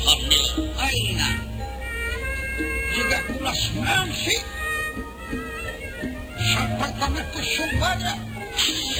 Hanis aina juga kulas mansi sampai kami kesumbanya